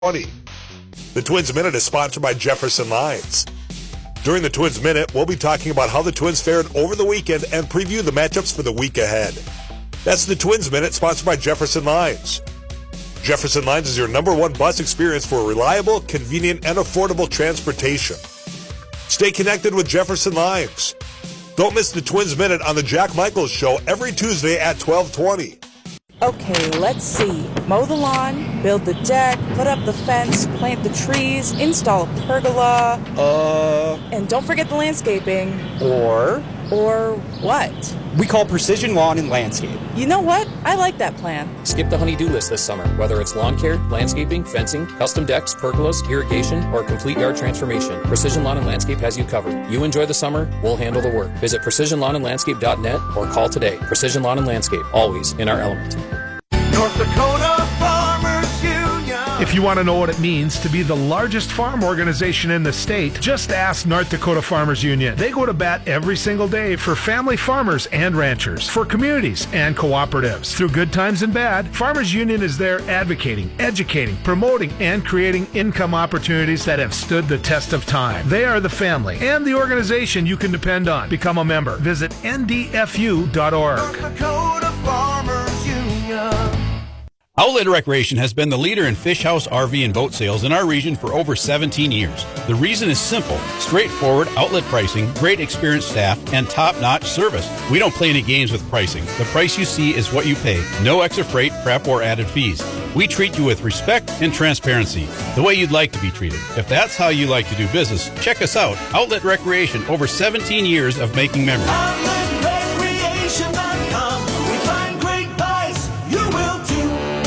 20. The Twins Minute is sponsored by Jefferson Lines. During the Twins Minute, we'll be talking about how the Twins fared over the weekend and preview the matchups for the week ahead. That's the Twins Minute, sponsored by Jefferson Lines. Jefferson Lines is your #1 bus experience for reliable, convenient, and affordable transportation. Stay connected with Jefferson Lines. Don't miss the Twins Minute on the Jack Michaels Show every Tuesday at 12:20. Okay, let's see. Mow the lawn, build the deck, put up the fence, plant the trees, install a pergola. And don't forget the landscaping. Or what? We call Precision Lawn and Landscape. You know what? I like that plan. Skip the honey-do list this summer, whether it's lawn care, landscaping, fencing, custom decks, pergolas, irrigation, or complete yard transformation. Precision Lawn and Landscape has you covered. You enjoy the summer, we'll handle the work. Visit precisionlawnandlandscape.net or call today. Precision Lawn and Landscape, always in our element. North Dakota Farmers Union. If you want to know what it means to be the largest farm organization in the state, just ask North Dakota Farmers Union. They go to bat every single day for family farmers and ranchers, for communities and cooperatives. Through good times and bad, Farmers Union is there advocating, educating, promoting, and creating income opportunities that have stood the test of time. They are the family and the organization you can depend on. Become a member. Visit ndfu.org. North Dakota Farmers Union. Outlet Recreation has been the leader in fish house, RV, and boat sales in our region for over 17 years. The reason is simple: straightforward outlet pricing, great experienced staff, and top-notch service. We don't play any games with pricing. The price you see is what you pay. No extra freight, prep, or added fees. We treat you with respect and transparency, the way you'd like to be treated. If that's how you like to do business, check us out. Outlet Recreation, over 17 years of making memories. OutletRecreation.com. We find great buys. You will too.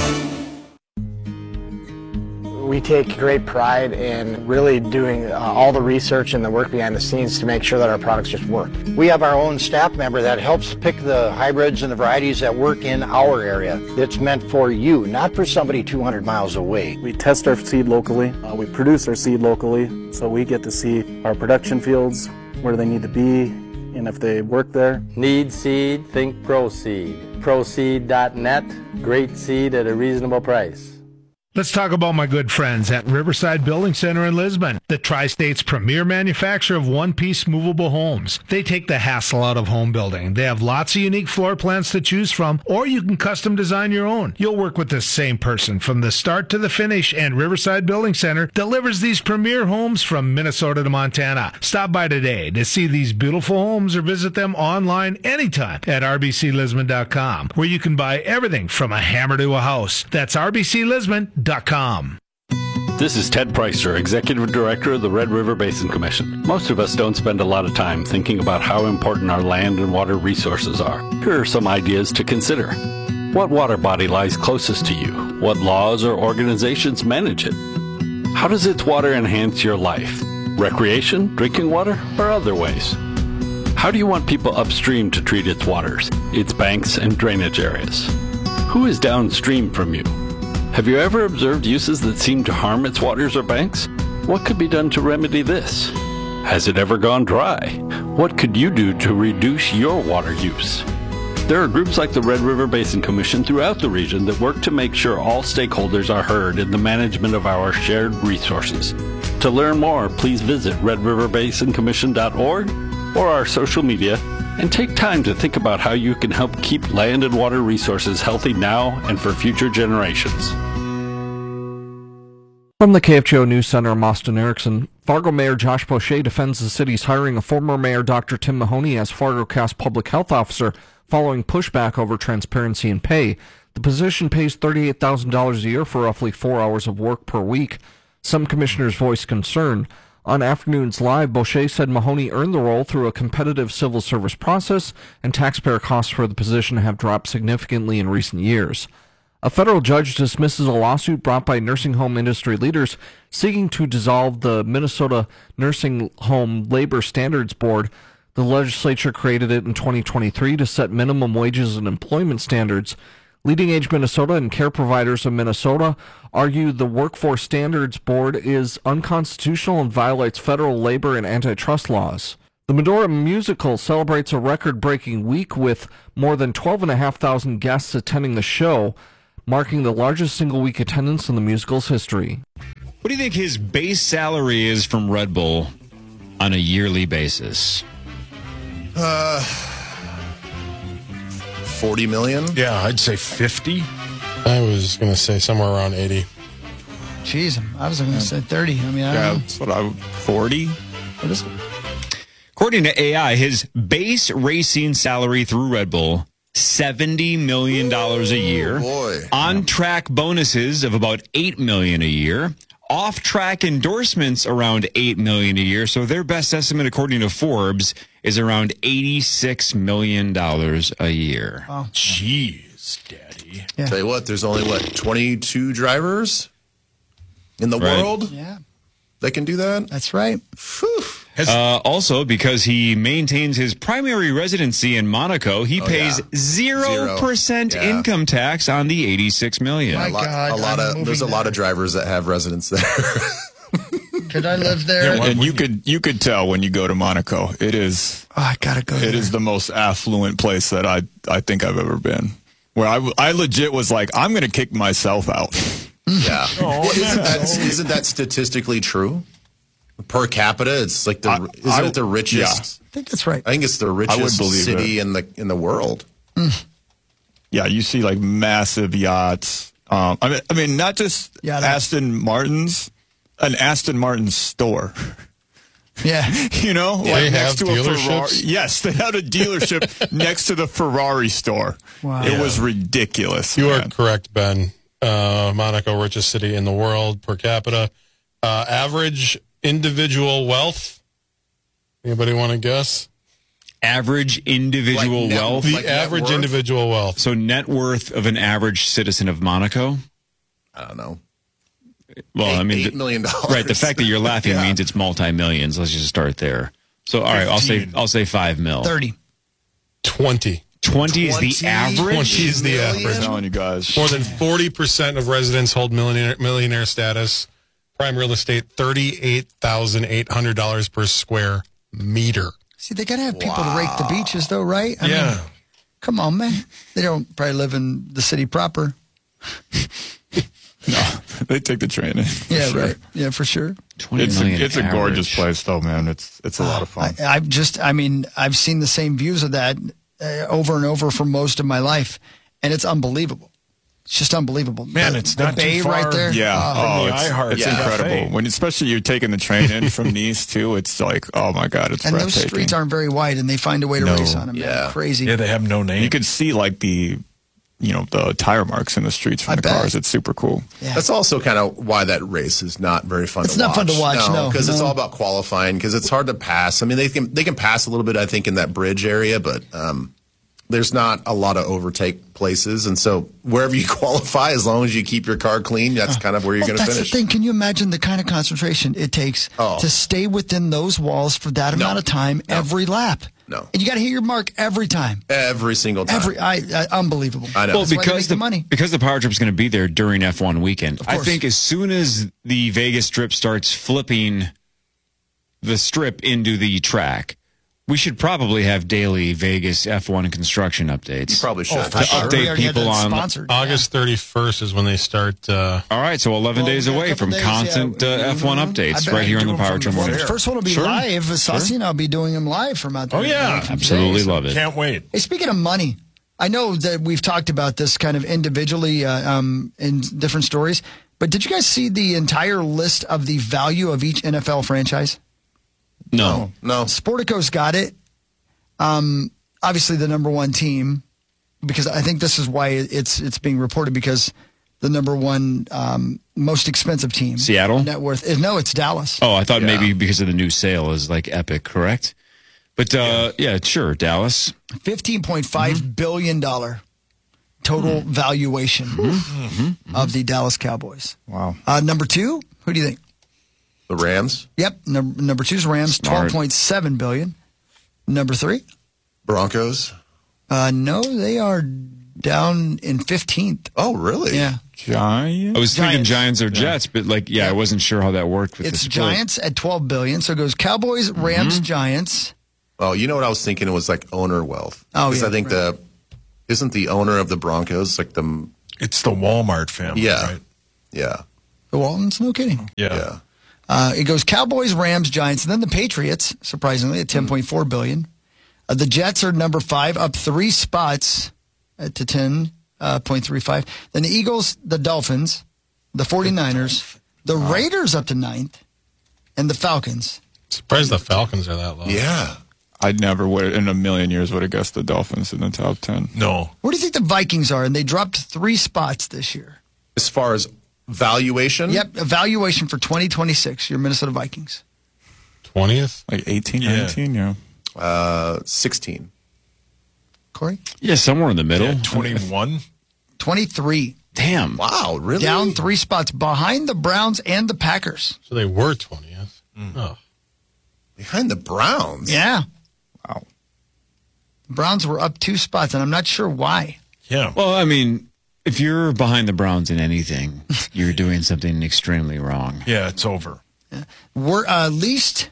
We take great pride in really doing all the research and the work behind the scenes to make sure that our products just work. We have our own staff member that helps pick the hybrids and the varieties that work in our area. It's meant for you, not for somebody 200 miles away. We test our seed locally. We produce our seed locally, so we get to see our production fields, where they need to be, and if they work there. Need seed? Think ProSeed. ProSeed.net. Great seed at a reasonable price. Let's talk about my good friends at Riverside Building Center in Lisbon, the Tri-State's premier manufacturer of one-piece movable homes. They take the hassle out of home building. They have lots of unique floor plans to choose from, or you can custom design your own. You'll work with the same person from the start to the finish, and Riverside Building Center delivers these premier homes from Minnesota to Montana. Stop by today to see these beautiful homes or visit them online anytime at rbclisbon.com, where you can buy everything from a hammer to a house. That's rbclisbon.com. This is Ted Preister, Executive Director of the Red River Basin Commission. Most of us don't spend a lot of time thinking about how important our land and water resources are. Here are some ideas to consider. What water body lies closest to you? What laws or organizations manage it? How does its water enhance your life? Recreation, drinking water, or other ways? How do you want people upstream to treat its waters, its banks and drainage areas? Who is downstream from you? Have you ever observed uses that seem to harm its waters or banks? What could be done to remedy this? Has it ever gone dry? What could you do to reduce your water use? There are groups like the Red River Basin Commission throughout the region that work to make sure all stakeholders are heard in the management of our shared resources. To learn more, please visit redriverbasincommission.org or our social media, and take time to think about how you can help keep land and water resources healthy now and for future generations. From the KFGO News Center, I'm Austin Erickson. Fargo Mayor Josh Boucher defends the city's hiring of former Mayor Dr. Tim Mahoney as FargoCast Public Health Officer following pushback over transparency in pay. The position pays $38,000 a year for roughly 4 hours of work per week. Some commissioners voiced concern. On Afternoons Live, Boucher said Mahoney earned the role through a competitive civil service process, and taxpayer costs for the position have dropped significantly in recent years. A federal judge dismisses a lawsuit brought by nursing home industry leaders seeking to dissolve the Minnesota Nursing Home Labor Standards Board. The legislature created it in 2023 to set minimum wages and employment standards. Leading Age Minnesota and Care Providers of Minnesota argue the Workforce Standards Board is unconstitutional and violates federal labor and antitrust laws. The Medora Musical celebrates a record-breaking week with more than 12,500 guests attending the show. marking the largest single-week attendance in the musical's history. What do you think his base salary is from Red Bull on a yearly basis? 40 million? Yeah, I'd say 50. I was going to say somewhere around 80. Jeez, I was going to say 30. I mean, I don't know. That's what I 40. What is it? According to AI, his base racing salary through Red Bull, $70 million a year. Boy. On-track bonuses of about $8 million a year. Off-track endorsements around $8 million a year. So their best estimate, according to Forbes, is around $86 million a year. Oh. Jeez, Daddy. Yeah. Tell you what, there's only, 22 drivers in the Right. world Yeah, that can do that? that's right. Whew. Also, because he maintains his primary residency in Monaco, he pays 0% income tax on the $86 million. My God, There's a lot of drivers that have residence there. Could I live there? And you could tell when you go to Monaco. It is. Oh, I gotta go. It is the most affluent place that I think I've ever been. Where I legit was like, I'm going to kick myself out. Yeah. Isn't that statistically true? Per capita, it's like isn't it the richest? I think that's right. I think it's the richest city in the world. Yeah, you see like massive yachts. I mean, not just Aston Martins, an Aston Martin store. Yeah, you know, They like next have to a Ferrari. dealerships? Yes, they had a dealership next to the Ferrari store. Wow. It was ridiculous. You are correct, Ben. Monaco, richest city in the world per capita. Average individual wealth. Anybody want to guess? Average individual wealth? The average individual wealth. So net worth of an average citizen of Monaco? I don't know. Well, $8 million. Right, the fact that you're laughing means it's multi-millions. Let's just start there. So, all right, I'll say 5 mil. 30. 20. 20 is the average? 20 is the average. I'm telling you guys. More than 40% of residents hold millionaire status. Prime real estate, $38,800 per square meter. See, they gotta have people to rake the beaches, though, right? I mean, come on, man. They don't probably live in the city proper. No, they take the train in. Yeah, sure. right. Yeah, for sure. It's a gorgeous place, though, man. It's a lot of fun. I've seen the same views of that over and over for most of my life, and it's unbelievable. It's just unbelievable. Man, it's not the bay too far. right there. Yeah, it's incredible. Cafe. When especially you're taking the train in from Nice too, it's like, oh my God, it's and breathtaking. those streets aren't very wide, and they find a way to race on them. Yeah, crazy. Yeah, they have no name. You could see like the tire marks in the streets from the cars. It's super cool. Yeah. That's also kind of why that race is not very fun. It's to watch. not fun to watch. No, because it's all about qualifying. Because it's hard to pass. I mean, they can pass a little bit, I think, in that bridge area, but there's not a lot of overtake places, and so wherever you qualify, as long as you keep your car clean, that's kind of where you're going to finish. That's the thing. Can you imagine the kind of concentration it takes to stay within those walls for that amount of time every lap? No. And you got to hit your mark every time. Every single time. Unbelievable. I know. Well, because the Power Trip's going to be there during F1 weekend, I think as soon as the Vegas Strip starts flipping the strip into the track, we should probably have daily Vegas F1 construction updates. You probably should. To update people on August 31st is when they start. All right, so 11 days away from constant F1 updates right here on the Power Trip Morning. First one will be live. Saucy and I'll be doing them live from out there. Oh, yeah. Absolutely love it. Can't wait. Hey, speaking of money, I know that we've talked about this kind of individually in different stories, but did you guys see the entire list of the value of each NFL franchise? No. Sportico's got it. Obviously, the number one team, because I think this is why it's being reported, because the number one most expensive team, Seattle net worth. No, it's Dallas. Oh, I thought maybe because of the new sale is like Epic, correct? But sure, Dallas. $15.5 billion total valuation of the Dallas Cowboys. Wow. Number two, who do you think? The Rams. Yep. Number two's Rams, $12.7 billion. Number three? Broncos. No, they are down in 15th. Oh, really? Yeah. Giants? I was thinking Giants or Jets, but I wasn't sure how that worked with the split. Giants at $12 billion. So it goes Cowboys, Rams, Giants. Oh, you know what I was thinking? It was like owner wealth. Oh, because I think isn't the owner of the Broncos like the It's the Walmart family, Yeah. right? Yeah. The Waltons, no kidding. Yeah. It goes Cowboys, Rams, Giants, and then the Patriots, surprisingly, at $10.4 billion. The Jets are number 5, up 3 spots to $10.35. Then the Eagles, the Dolphins, the 49ers, the Raiders up to 9th, and the Falcons. Surprised the Falcons are that low. Yeah. I never would, in a million years, would have guessed the Dolphins in the top 10. No. Where do you think the Vikings are? And they dropped 3 spots this year. As far as valuation? Yep, evaluation for 2026, your Minnesota Vikings. 20th? Like 18, 19, yeah. 16. Corey? Yeah, somewhere in the middle. Yeah, 21. 23. Damn. Wow, really? Down 3 spots behind the Browns and the Packers. So they were 20th. Oh. Behind the Browns? Yeah. Wow. The Browns were up 2 spots, and I'm not sure why. Yeah. Well, I mean, if you're behind the Browns in anything, you're doing something extremely wrong. Yeah, it's over. Yeah. We're least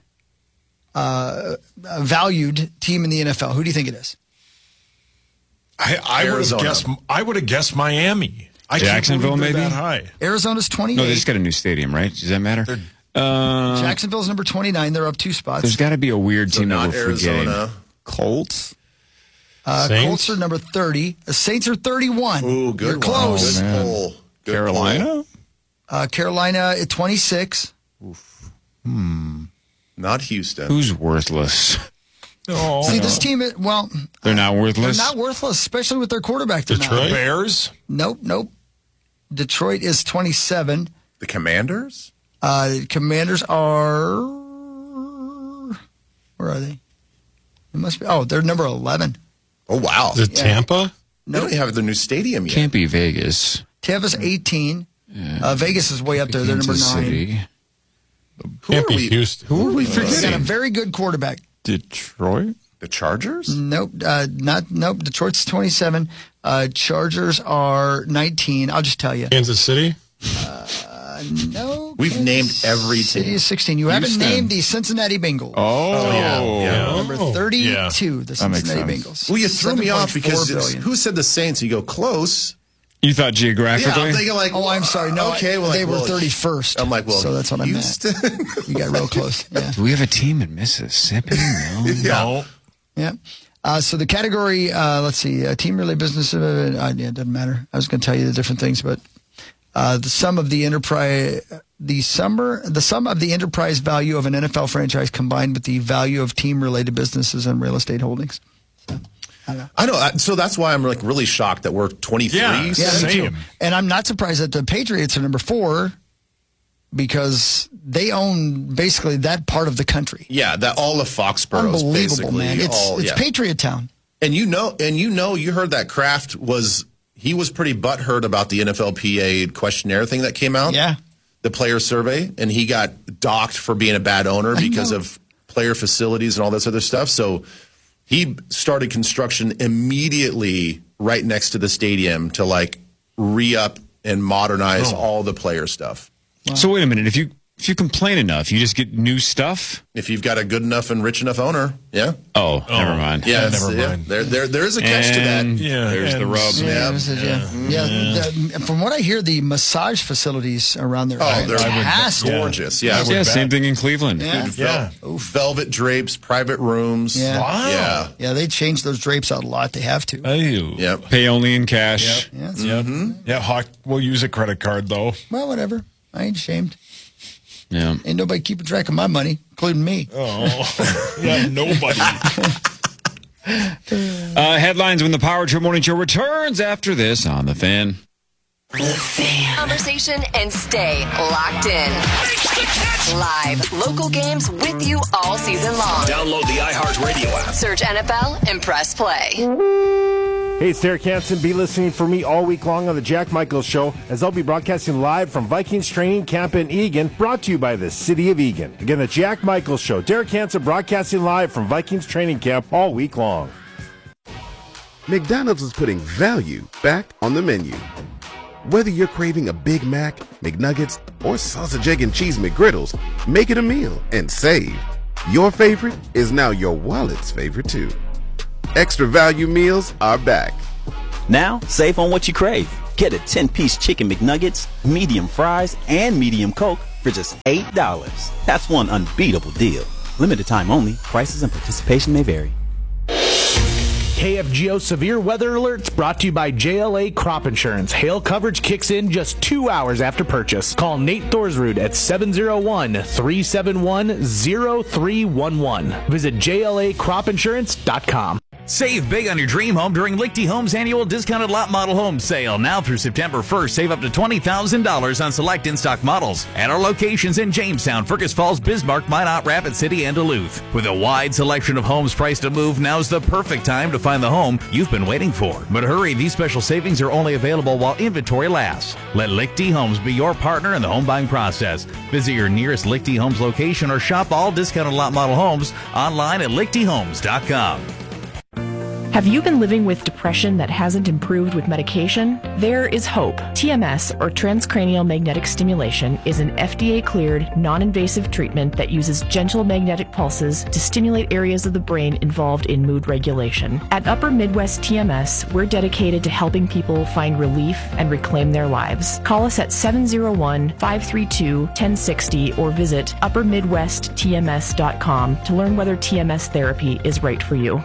valued team in the NFL. Who do you think it is? I would have guessed Miami. I Jacksonville, can't believe they're maybe? that high. Arizona's 28. No, they just got a new stadium, right? Does that matter? Jacksonville's number 29. They're up 2 spots. There's got to be a weird team that not we're forgetting. Arizona. Colts? Colts are number 30. The Saints are 31. Ooh, good You're close. Good pull. Good Carolina? Carolina at 26. Not Houston. Who's worthless? Oh. See, this team, They're not worthless? they're not worthless, especially with their quarterback. They're Detroit? not. Bears? Nope. Detroit is 27. The Commanders? Commanders are... Where are they? It must be... Oh, they're number 11. Oh, wow. Is it Tampa? They don't have their new stadium yet. Can't be Vegas. Tampa's 18. Vegas is way up there. They're number 9. Kansas City. Can't be Houston. Who are we They got a forgetting? very good quarterback. Detroit? The Chargers? Nope. Nope. Detroit's 27. Chargers are 19. I'll just tell you. Kansas City? No. We've Kansas named every City team. is 16. You haven't Houston. named the Cincinnati Bengals. Yeah. Number 32, the That makes Cincinnati sense. Bengals. Well, you threw me off because $7.4 billion. who said the Saints? You go close. You thought Yeah, geographically? I'm thinking like, Oh, I'm sorry. No, okay, well, they like, were well, 31st. I'm like, well, so that's what I meant. Houston. You got real close. Yeah. Do we have a team in Mississippi? No. Yeah. Yeah. So the category, let's see, team-related business. Yeah, it doesn't matter. I was going to tell you the different things, but the sum of the enterprise, the sum of the enterprise value of an NFL franchise combined with the value of team-related businesses and real estate holdings. So, I know. So that's why I'm like really shocked that we're 23. Yeah. Yeah, me too. Same. And I'm not surprised that the Patriots are number 4 because they own basically that part of the country. Yeah, that all of Foxborough is Unbelievable, basically man. It's yeah. Patriot Town. And you heard that Kraft was pretty butthurt about the NFLPA questionnaire thing that came out. Yeah. The player survey, and he got docked for being a bad owner because of player facilities and all this other stuff. So he started construction immediately right next to the stadium to like re-up and modernize all the player stuff. Wow. So wait a minute. If you complain enough, you just get new stuff? If you've got a good enough and rich enough owner, yeah. Oh, never mind. Yeah, never mind. There is a catch to that. Yeah, There's the rub. From what I hear, the massage facilities around there are they're fantastic. gorgeous. Yeah, Yeah, same thing in Cleveland. Yeah. Velvet drapes, private rooms. Yeah. Wow. Yeah, they change those drapes out a lot. They have to. Yep. Pay only in cash. Yeah. Yeah, Hawk, we'll use a credit card, though. Well, whatever. I ain't ashamed. Yeah. Ain't nobody keeping track of my money, including me. Oh, yeah, nobody. Headlines when the Power Trip Morning Show returns after this on The Fan. Conversation and stay locked in. Live local games with you all season long. Download the iHeartRadio app. Search NFL and press play. Hey, it's Derek Hansen. Be listening for me all week long on the Jack Michaels Show, as I'll be broadcasting live from Vikings Training Camp in Eagan, brought to you by the City of Eagan. Again, the Jack Michaels Show. Derek Hansen broadcasting live from Vikings Training Camp all week long. McDonald's is putting value back on the menu. Whether you're craving a Big Mac, McNuggets, or sausage, egg, and cheese McGriddles, make it a meal and save. Your favorite is now your wallet's favorite, too. Extra value meals are back. Now, save on what you crave. Get a 10-piece Chicken McNuggets, medium fries, and medium Coke for just $8. That's one unbeatable deal. Limited time only. Prices and participation may vary. KFGO Severe Weather Alerts brought to you by JLA Crop Insurance. Hail coverage kicks in just 2 hours after purchase. Call Nate Thorsrud at 701-371-0311. Visit JLACropInsurance.com. Save big on your dream home during Lichty Homes' annual discounted lot model home sale. Now through September 1st, save up to $20,000 on select in-stock models at our locations in Jamestown, Fergus Falls, Bismarck, Minot, Rapid City, and Duluth. With a wide selection of homes priced to move, now's the perfect time to find the home you've been waiting for. But hurry, these special savings are only available while inventory lasts. Let Lichty Homes be your partner in the home buying process. Visit your nearest Lichty Homes location or shop all discounted lot model homes online at lichtyhomes.com. Have you been living with depression that hasn't improved with medication? There is hope. TMS, or transcranial magnetic stimulation, is an FDA-cleared, non-invasive treatment that uses gentle magnetic pulses to stimulate areas of the brain involved in mood regulation. At Upper Midwest TMS, we're dedicated to helping people find relief and reclaim their lives. Call us at 701-532-1060 or visit uppermidwesttms.com to learn whether TMS therapy is right for you.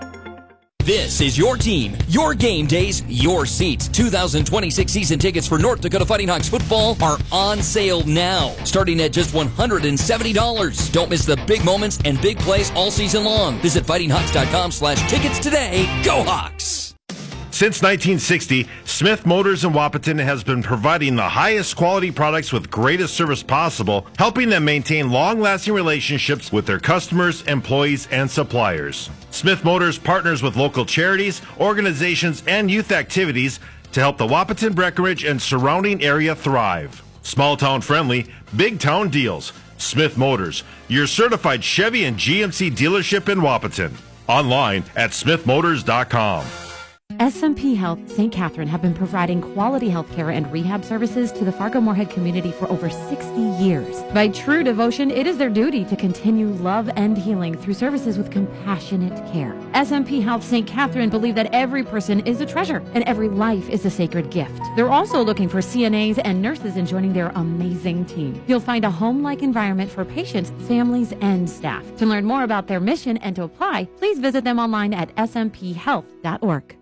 This is your team, your game days, your seats. 2026 season tickets for North Dakota Fighting Hawks football are on sale now, starting at just $170. Don't miss the big moments and big plays all season long. Visit fightinghawks.com/tickets today. Go Hawks! Since 1960, Smith Motors in Wahpeton has been providing the highest quality products with greatest service possible, helping them maintain long-lasting relationships with their customers, employees, and suppliers. Smith Motors partners with local charities, organizations, and youth activities to help the Wahpeton, Breckenridge, and surrounding area thrive. Small town friendly, big town deals. Smith Motors, your certified Chevy and GMC dealership in Wahpeton. Online at smithmotors.com. SMP Health St. Catherine have been providing quality health care and rehab services to the Fargo-Moorhead community for over 60 years. By true devotion, it is their duty to continue love and healing through services with compassionate care. SMP Health St. Catherine believe that every person is a treasure and every life is a sacred gift. They're also looking for CNAs and nurses in joining their amazing team. You'll find a home-like environment for patients, families, and staff. To learn more about their mission and to apply, please visit them online at smphhealth.org.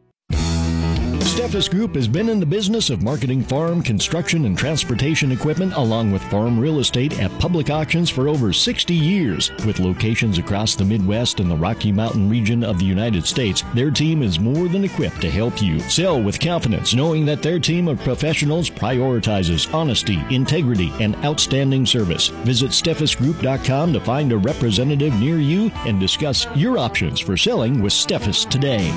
Steffes Group has been in the business of marketing farm, construction, and transportation equipment along with farm real estate at public auctions for over 60 years. With locations across the Midwest and the Rocky Mountain region of the United States, their team is more than equipped to help you sell with confidence, knowing that their team of professionals prioritizes honesty, integrity, and outstanding service. Visit SteffesGroup.com to find a representative near you and discuss your options for selling with Steffes today.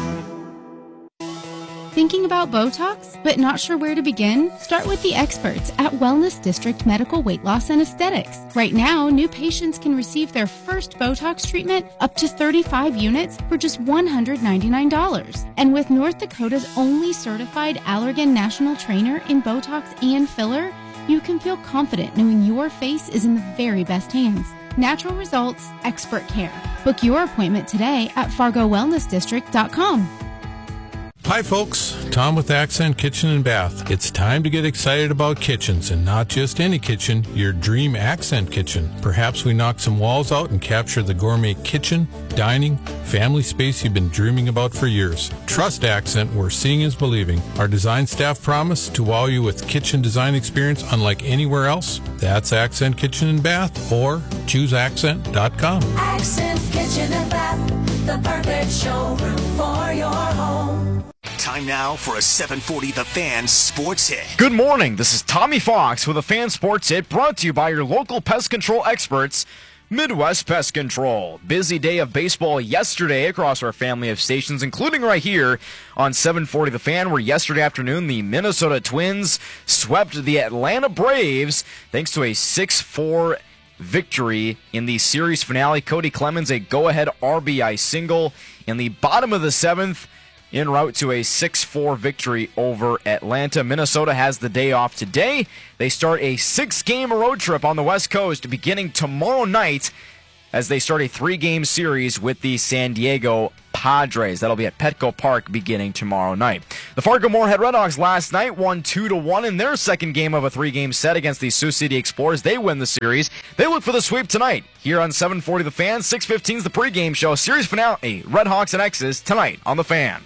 Thinking about Botox, but not sure where to begin? Start with the experts at Wellness District Medical Weight Loss and Aesthetics. Right now, new patients can receive their first Botox treatment up to 35 units for just $199. And with North Dakota's only certified Allergan National Trainer in Botox and filler, you can feel confident knowing your face is in the very best hands. Natural results, expert care. Book your appointment today at FargoWellnessDistrict.com. Hi folks, Tom with Accent Kitchen and Bath. It's time to get excited about kitchens, and not just any kitchen, your dream Accent kitchen. Perhaps we knock some walls out and capture the gourmet kitchen, dining, family space you've been dreaming about for years. Trust Accent, where seeing is believing. Our design staff promise to wow you with kitchen design experience unlike anywhere else. That's Accent Kitchen and Bath, or chooseaccent.com. Accent Kitchen and Bath, the perfect showroom for your home. Time now for a 740 The Fan Sports Hit. Good morning. This is Tommy Fox with a Fan Sports Hit brought to you by your local pest control experts, Midwest Pest Control. Busy day of baseball yesterday across our family of stations, including right here on 740 The Fan, where yesterday afternoon the Minnesota Twins swept the Atlanta Braves thanks to a 6-4 victory in the series finale. Cody Clemens, a go-ahead RBI single in the bottom of the seventh, en route to a 6-4 victory over Atlanta. Minnesota has the day off today. They start a 6-game road trip on the West Coast beginning tomorrow night as they start a 3-game series with the San Diego Padres. That'll be at Petco Park beginning tomorrow night. The Fargo-Moorhead Redhawks last night won 2-1 in their second game of a 3-game set against the Sioux City Explorers. They win the series. They look for the sweep tonight here on 740 The Fan. 6:15 is the pregame show. Series finale, Redhawks and X's tonight on The Fan.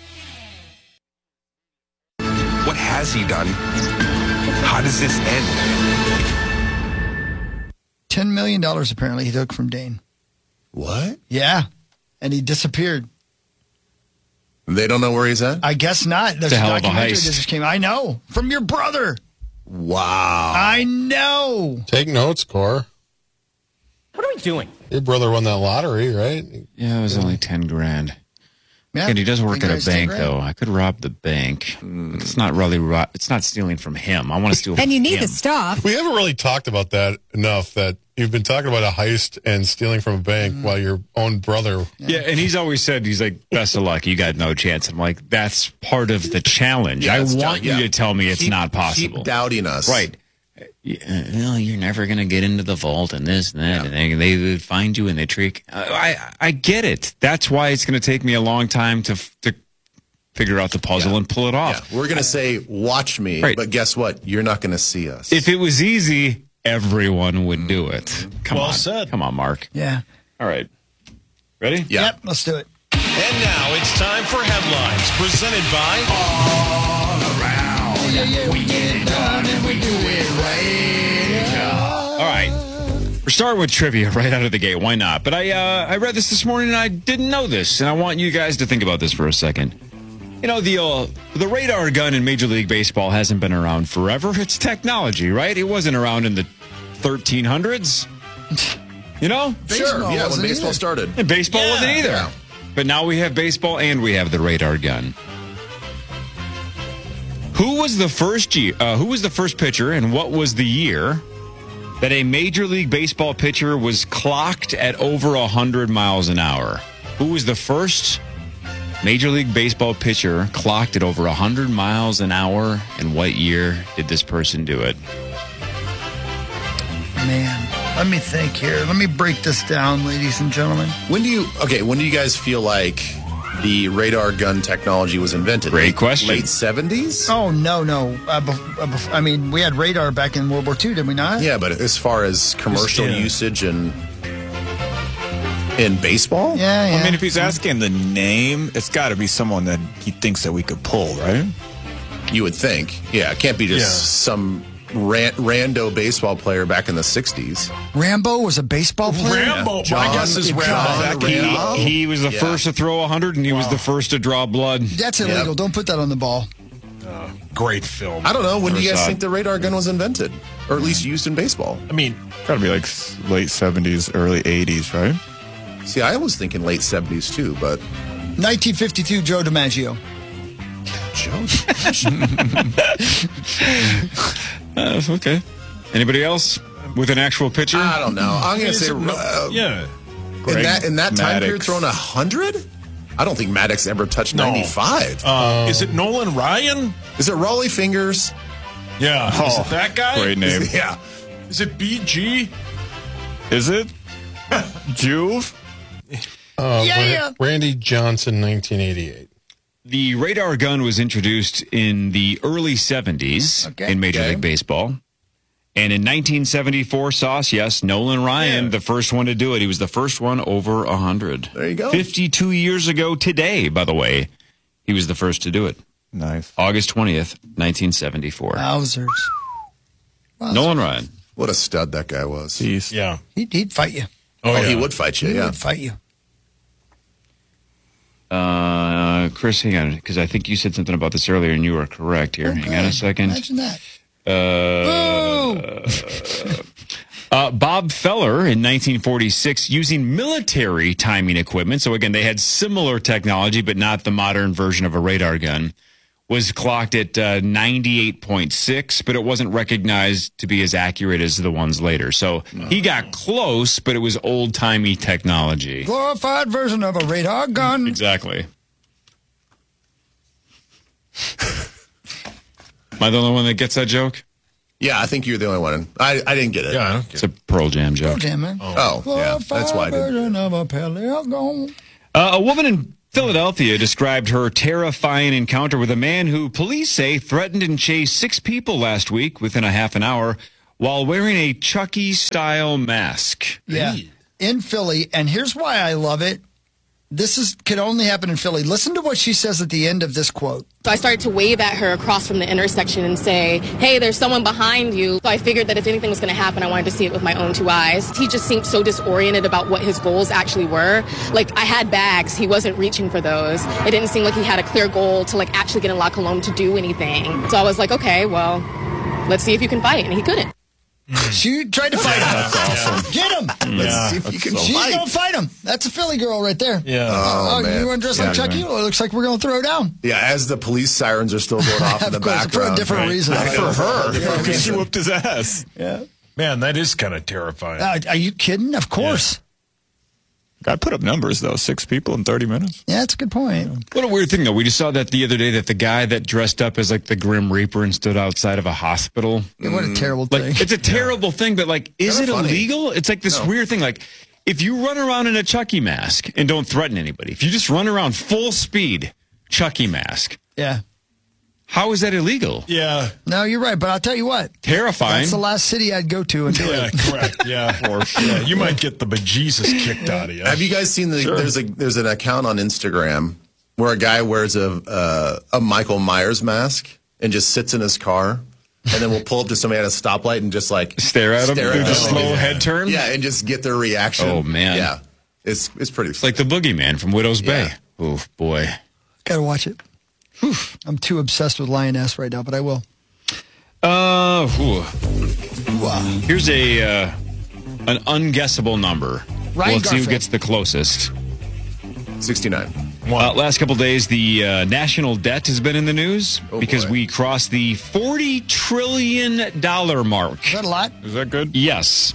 What has he done? How does this end? $10 million apparently he took from Dane. What? Yeah. And he disappeared. They don't know where he's at? I guess not. There's It's a a hell of a documentary heist. that just came. I know. From your brother. Wow. I know. Take notes, Cor. What are we doing? Your brother won that lottery, right? Yeah, it was only 10 grand. Yeah, And he does work at a 10 bank, grand. though. I could rob the bank. But it's not really it's not stealing from him. I want to steal from And you need him. the stuff. We haven't really talked about that enough, that you've been talking about a heist and stealing from a bank while your own brother... Yeah, and he's always said, he's like, best of luck, you got no chance. I'm like, that's part of the challenge. Yeah, I it's want you to tell me it's not possible. Keep doubting us. Right. No, you're never going to get into the vault and this and that. And they would find you and they trick. I get it. That's why it's going to take me a long time to figure out the puzzle and pull it off. Yeah. We're going to say, watch me. Right. But guess what? You're not going to see us. If it was easy, everyone would do it. Come Well on. said. Come on, Mark. Yeah. All right. Ready? Yeah. Yep, let's do it. And now it's time for headlines presented by All Around. We get it done and we do it right. All right. We're starting with trivia right out of the gate. Why not? But I read this morning and I didn't know this. And I want you guys to think about this for a second. You know, the radar gun in Major League Baseball hasn't been around forever. It's technology, right? It wasn't around in the 1300s. You know? Sure. Baseball Yeah, when wasn't baseball either. started. And baseball wasn't either. Yeah. But now we have baseball and we have the radar gun. Who was the first pitcher and what was the year that a Major League Baseball pitcher was clocked at over 100 miles an hour? Who was the first Major League Baseball pitcher clocked at over 100 miles an hour, and what year did this person do it? Man, let me think here. Let me break this down, ladies and gentlemen. When do you guys feel like the radar gun technology was invented? Great question. Late 70s? Oh, no. I mean, we had radar back in World War II, did we not? Yeah, but as far as commercial usage and in baseball? Yeah. I mean, if he's asking the name, it's got to be someone that he thinks that we could pull, right? You would think. Yeah, it can't be just some rando baseball player back in the 60s. Rambo was a baseball player? Rambo. My guess is Rambo. He was the first to throw 100, and he was the first to draw blood. That's illegal. Yep. Don't put that on the ball. Great film. I don't know. When do you guys First think the radar gun was invented? Or at least used in baseball? I mean, Got to be like late 70s, early 80s, right? See, I was thinking late 70s too, but 1952, Joe DiMaggio. Okay. Anybody else with an actual pitcher? I don't know. I'm going to say, in that time period, throwing 100? I don't think Maddox ever touched 95. Is it Nolan Ryan? Is it Raleigh Fingers? Yeah. Is it that guy? Great name. Yeah. Is it BG? Is it? Juve? Randy Johnson, 1988. The radar gun was introduced in the early 70s in Major League Baseball. And in 1974, Sauce, yes, Nolan Ryan, the first one to do it. He was the first one over 100. There you go. 52 years ago today, by the way, he was the first to do it. Nice. August 20th, 1974. Wowzers. Nolan Ryan. What a stud that guy was. Yeah. He'd fight you. Oh, he would fight you, He yeah. would fight you. Chris, hang on, because I think you said something about this earlier, and you were correct here. Hang on a second. Imagine that. Bob Feller in 1946 using military timing equipment. So again, they had similar technology, but not the modern version of a radar gun. Was clocked at 98.6, but it wasn't recognized to be as accurate as the ones later. So he got close, but it was old-timey technology. Glorified version of a radar gun. Exactly. Am I the only one that gets that joke? Yeah, I think you're the only one. I didn't get it. Yeah, It's a Pearl Jam joke. Pearl Jam, man. Oh, yeah. That's why I didn't. A woman in Philadelphia described her terrifying encounter with a man who police say threatened and chased 6 people last week within a half an hour while wearing a Chucky-style mask. Yeah, in Philly. And here's why I love it. This could only happen in Philly. Listen to what she says at the end of this quote. So I started to wave at her across from the intersection and say, hey, there's someone behind you. So I figured that if anything was going to happen, I wanted to see it with my own 2 eyes. He just seemed so disoriented about what his goals actually were. Like, I had bags. He wasn't reaching for those. It didn't seem like he had a clear goal to, like, actually get in La Colombe to do anything. So I was like, okay, well, let's see if you can fight. And he couldn't. She tried to fight him. That's awesome. Get him. Let's see if you can She's fight. going to fight him. That's a Philly girl right there. Yeah. Oh, man. You want to dress like Chucky? Well, it looks like we're going to throw down. Yeah, as the police sirens are still going off in the Of course, background. for a different reason. For her. Because she whooped his ass. Yeah. Man, that is kind of terrifying. Are you kidding? Of course. I put up numbers, though. 6 people in 30 minutes. Yeah, that's a good point. What a weird thing, though. We just saw that the other day that the guy that dressed up as like the Grim Reaper and stood outside of a hospital. Yeah, what a terrible thing. Like, it's a terrible thing, but like, is it Kinda funny. illegal? It's like this weird thing. Like, if you run around in a Chucky mask and don't threaten anybody, if you just run around full speed, Chucky mask, Yeah. how is that illegal? Yeah. No, you're right. But I'll tell you what. Terrifying. That's the last city I'd go to and do Yeah, it. correct. Yeah. Yeah, you might get the bejesus kicked out of you. Have you guys seen there's an account on Instagram where a guy wears a Michael Myers mask and just sits in his car and then we'll pull up to somebody at a stoplight and just like Stare at him, do the them. slow head turn. Yeah, and just get their reaction. Oh, man. Yeah. It's pretty It's like the boogeyman from Widow's Bay. Oh, boy. Gotta watch it. I'm too obsessed with Lioness right now, but I will. Here's an unguessable number. Ryan Let's see who Garfield. gets the closest. 69. Last couple days, the national debt has been in the news because we crossed the $40 trillion mark. Is that a lot? Is that good? Yes.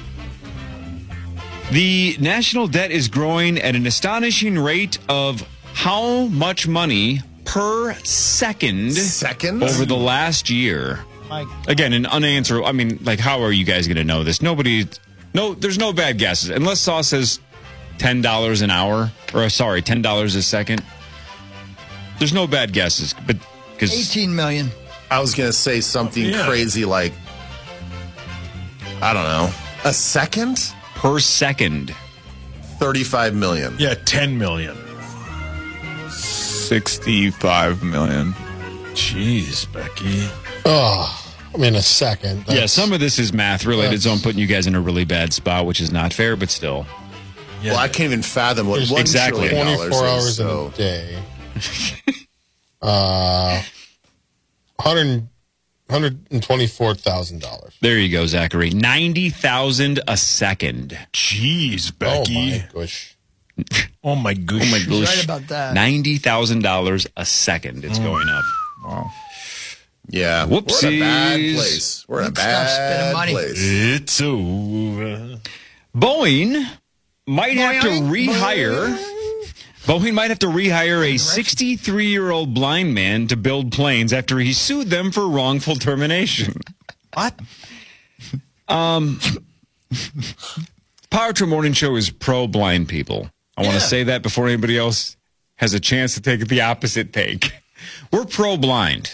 The national debt is growing at an astonishing rate of how much money per second over the last year. Again, an unanswerable. I mean, like, how are you guys going to know this? There's no bad guesses. Unless Sauce says $10 an hour, or sorry, $10 a second. There's no bad guesses, but because 18 million. I was going to say something crazy like, I don't know, a second? Per second. 35 million. Yeah, 10 million. 65 million. Jeez, Becky. Oh, I mean, a second. Yeah, some of this is math related, so I'm putting you guys in a really bad spot, which is not fair, but still. Yeah. Well, I can't even fathom what There's $1 trillion 24 hours is, in a day. 124,000. There you go, Zachary. 90,000 a second. Jeez, Becky. Oh my gosh. Oh my gosh. Oh my gosh. Right about that. $90,000 a second. It's going up. Wow. Yeah. Whoopsies. We're in a bad place. We're in a Stop spending bad money. place. It's over. Boeing might have to rehire. Boeing might have to rehire a 63-year-old blind man to build planes after he sued them for wrongful termination. What? Power Trip Morning Show is pro-blind people. I want to say that before anybody else has a chance to take the opposite take. We're pro-blind.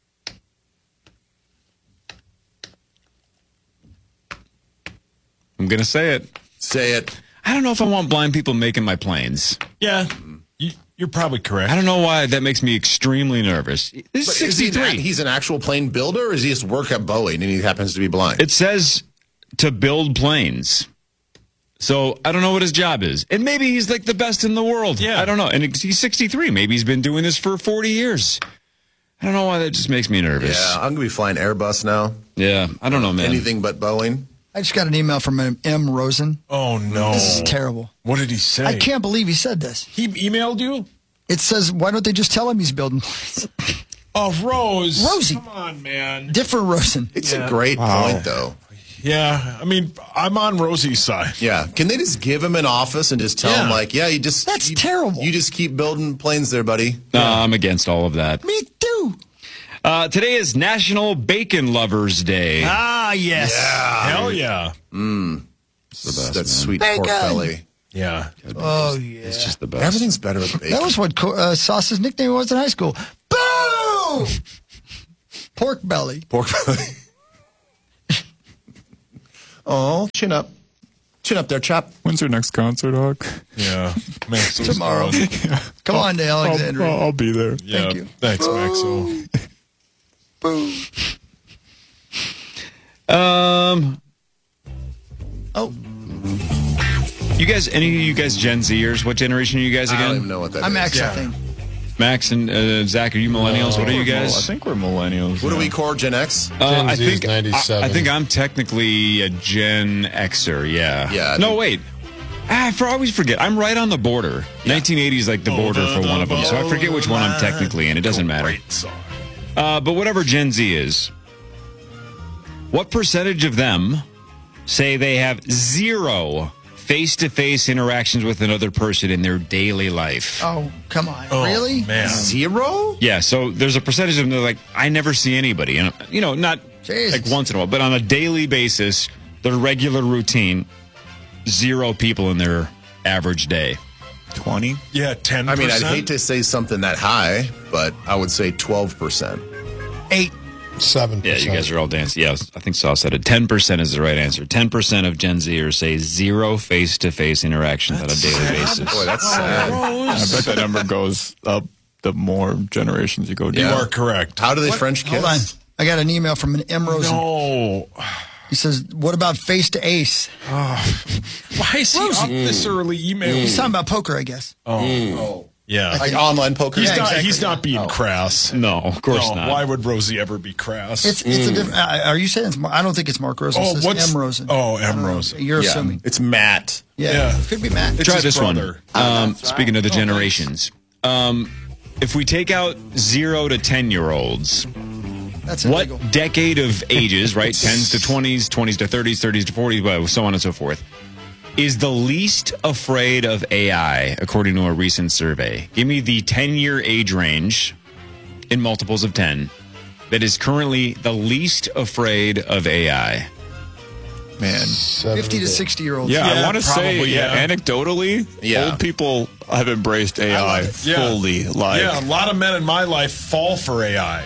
I'm going to say it. Say it. I don't know if I want blind people making my planes. Yeah, you're probably correct. I don't know why that makes me extremely nervous. This is 63. He's an actual plane builder, or does he just work at Boeing and he happens to be blind? It says to build planes. So I don't know what his job is. And maybe he's like the best in the world. Yeah. I don't know. And he's 63. Maybe he's been doing this for 40 years. I don't know why that just makes me nervous. Yeah, I'm going to be flying Airbus now. Yeah, I don't know, man. Anything but Boeing. I just got an email from M. Rosen. Oh, no. This is terrible. What did he say? I can't believe he said this. He emailed you? It says, why don't they just tell him he's building planes? Oh, Rose. Rosie. Come on, man. Different Rosen. It's a great point, though. Yeah, I mean, I'm on Rosie's side. Yeah. Can they just give him an office and just tell him, like, yeah, That's terrible. You just keep building planes there, buddy. I'm against all of that. Me too. Today is National Bacon Lovers Day. Ah, yes. Yeah. Hell yeah. It's the best. That sweet Bacon. pork belly. Yeah. Oh, yeah. It's just the best. Everything's better with bacon. That was what Sauce's nickname was in high school. Boom! Pork belly. Pork belly. Oh, chin up. Chin up there, chap. When's your next concert, Hawk? Yeah. Maxo's Tomorrow. fun. Come on to Alexandria. I'll be there. Yeah. Thank you. Thanks, Maxo. Boom. Oh, You guys, any of you guys Gen Zers? What generation are you guys I again? don't even know what that is. I'm X, I think. Max and Zach, are you millennials? What are you I guys? think we're millennials. What do we core Gen X? I Z is think 97. I think I'm technically a Gen Xer. Yeah. Yeah, I No, think- wait. I always forget. I'm right on the border. 1980 is like the border for one of them, so I forget which one I'm technically in. It doesn't matter. Great song. But whatever Gen Z is, what percentage of them say they have zero face-to-face interactions with another person in their daily life? Oh, come on. Oh, Really? man. Zero? Yeah, so there's a percentage of them that are like, I never see anybody. And, not Jesus. like once in a while, but on a daily basis, their regular routine, zero people in their average day. 20? Yeah, 10%. I mean, I'd hate to say something that high, but I would say 12%. 8. 7%. Yeah, you guys are all dancing. Yeah, I think Saul said it. 10% is the right answer. 10% of Gen Zers say zero face-to-face interactions on a daily basis. Boy, that's sad. I bet that number goes up the more generations you go down. You are correct. How do they French kiss? Hold on. I got an email from an M. Rosen. No. He says, what about face to ace? Why is he up this early email? He's talking about poker, I guess. Yeah. Like online poker? He's not being crass. No, of course not. Why would Rosie ever be crass? It's a different. Are you saying it's? I don't think it's Mark Rosen. Oh, It says M. Rosen. Oh, M. Rosen. You're Yeah. assuming. It's Matt. Yeah. Could be Matt. Try his this brother. one. Speaking of the generations, if we take out 0 to 10-year-olds, That's illegal. what decade of ages, right? 10s to 20s, 20s to 30s, 30s to 40s, so on and so forth, is the least afraid of AI, according to a recent survey? Give me the 10-year age range in multiples of 10 that is currently the least afraid of AI. Man. 50 to 60-year-olds. Yeah, I Yeah, want to say, probably, yeah. anecdotally, Yeah. old people have embraced AI fully. Yeah, a lot of men in my life fall for AI.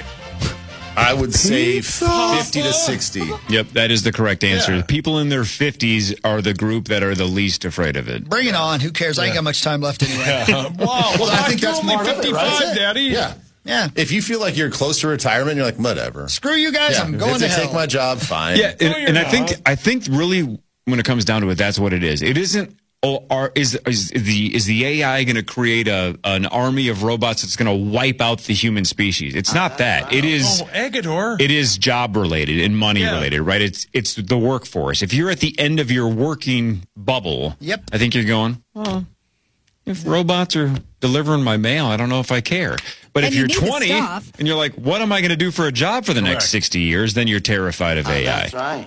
I would say 50 to 60. Yep, that is the correct answer. Yeah. People in their 50s are the group that are the least afraid of it. Bring it on. Who cares? I ain't got much time left anyway. Wow. Well, I think you're that's only part of it, 55, right? Daddy. Yeah. Yeah. If you feel like you're close to retirement, you're like, whatever. Screw you guys. Yeah. I'm going if to they hell. take my job, fine. Yeah, No, and you're I think really when it comes down to it, that's what it is. It isn't. Is the AI going to create an army of robots that's going to wipe out the human species? It's not that. It is. Oh, Agador. It is job related and money related, right? It's the workforce. If you're at the end of your working bubble, Yep. I think you're going, well, if robots are delivering my mail, I don't know if I care. But And if you you're need the 20 stuff. and you're like, what am I going to do for a job for the next 60 years? Then you're terrified of AI. That's right.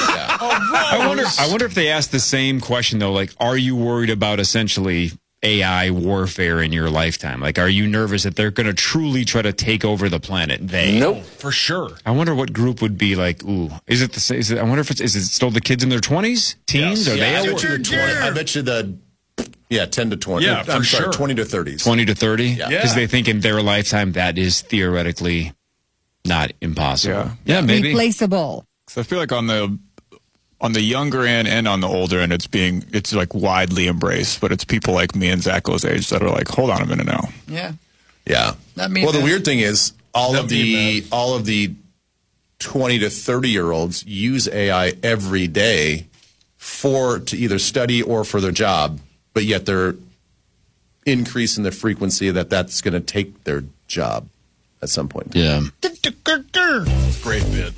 I wonder if they asked the same question though, like, are you worried about essentially AI warfare in your lifetime? Like, are you nervous that they're going to truly try to take over the planet? Nope. For sure. I wonder what group would be like, ooh, is it the same? I wonder if is it still the kids in their 20s? Teens? Are Yeah, I they bet you the 20. I bet you the 10 to 20. Yeah, for I'm sorry, sure. 20 to 30s. 20 to 30? Yeah. Because they think in their lifetime that is theoretically not impossible. Yeah. Yeah, maybe. Replaceable. So I feel like on the younger end and on the older end, it's like widely embraced, but it's people like me and Zacho's age that are like, hold on a minute now. Yeah. Yeah. Not me, Well, the man. weird thing is all Not of me, the 20 to 30-year-olds use AI every day to either study or for their job, but yet they're increasing the frequency that's going to take their job at some point. Yeah. Great bit.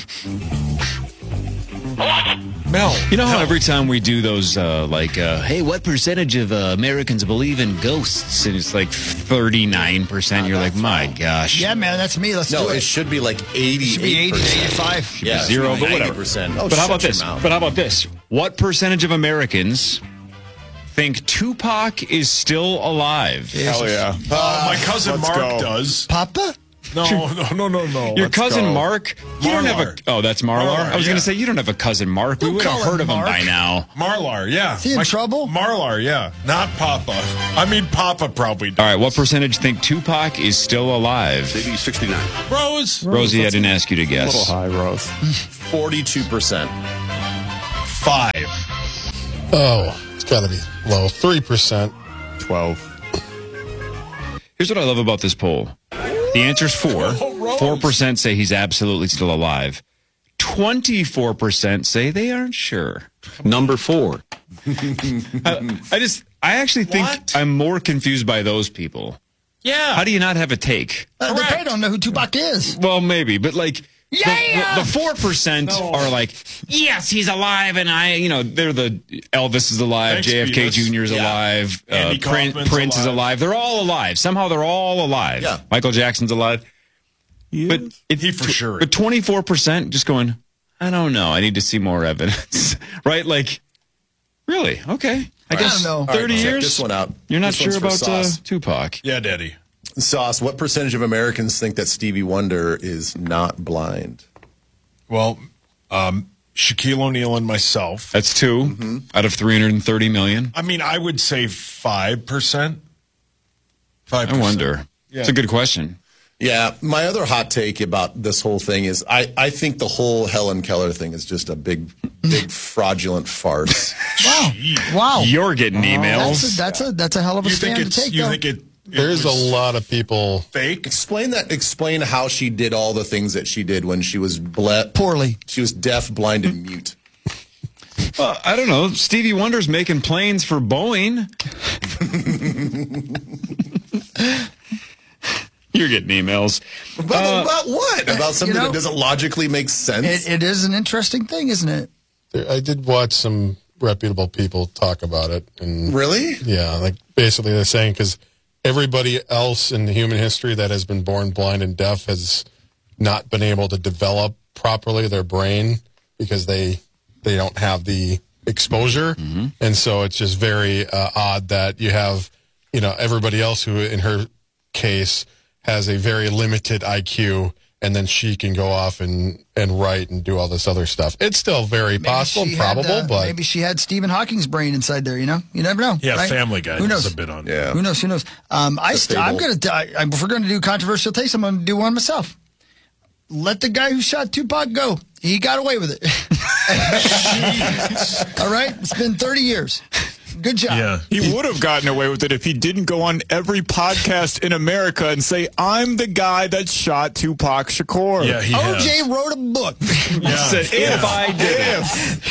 Mel. You know how every time we do those, hey, what percentage of Americans believe in ghosts? And it's like 39%. You're like, my gosh. Yeah, man, that's me. Let's No, do it. it should be like 80%. Should be 80 to 85. Should be zero, but whatever. 90%. But how about this? But how about this? What percentage of Americans think Tupac is still alive? Hell yeah. My cousin Let's Mark go. does. Papa? No. Your Let's cousin go. Mark? You don't have a. Oh, that's Marlar? I was going to say, you don't have a cousin Mark. We would have heard of him by now. Marlar, yeah. Is he in trouble? Marlar, yeah. Not Papa. I mean, Papa probably does. All right, what percentage think Tupac is still alive? Maybe 69. Rose. Rosie, I didn't ask you to guess. A little high, Rose. 42%. 5. Oh, it's got to be low. 3%. 12. Here's what I love about this poll. The answer's 4. 4% say he's absolutely still alive. 24% say they aren't sure. Number 4. I actually think I'm more confused by those people. Yeah. How do you not have a take? They probably don't know who Tupac is. Well, maybe, but like the 4% No. are like, yes, he's alive, and they're the Elvis is alive, Thanks, JFK Beavis. Jr. is alive, Andy Kaufman's Prince is alive. alive. They're all alive. Somehow they're all alive. Yeah. Michael Jackson's alive. But He for sure. But 24% just going, I don't know. I need to see more evidence. Right? Like, really? Okay. I guess don't know. 30 All right, check years. this one out. You're not This one's sure for about Sauce. Tupac. Yeah, Daddy. Sauce, what percentage of Americans think that Stevie Wonder is not blind? Well, Shaquille O'Neal and myself. That's 2 out of 330 million. I mean, I would say 5%. 5%. I wonder. Yeah. It's a good question. Yeah, my other hot take about this whole thing is I think the whole Helen Keller thing is just a big fraudulent farce. Wow. You're getting emails. That's a hell of a You think stand to it's? take. You though. think it? There's a lot of people. Fake. Explain how she did all the things that she did when she was poorly. She was deaf, blind, and mute. Well, I don't know. Stevie Wonder's making planes for Boeing. You're getting emails. About what? About something you know, that doesn't logically make sense? It is an interesting thing, isn't it? I did watch some reputable people talk about it. And Really? Yeah, like basically they're saying because everybody else in human history that has been born blind and deaf has not been able to develop properly their brain because they don't have the exposure. And so it's just very odd that you have, everybody else who in her case has a very limited IQ, and then she can go off and write and do all this other stuff. It's still very possible and probable, but maybe she had Stephen Hawking's brain inside there. You never know. Yeah, right? Family Guy Who knows? has a bit on. Yeah. Who knows? I'm gonna. If we're gonna do controversial takes, I'm gonna do one myself. Let the guy who shot Tupac go. He got away with it. All right, it's been 30 years. Good job. Yeah. He would have gotten away with it if he didn't go on every podcast in America and say, I'm the guy that shot Tupac Shakur. Yeah, he OJ wrote a book. Yeah. Said, if I did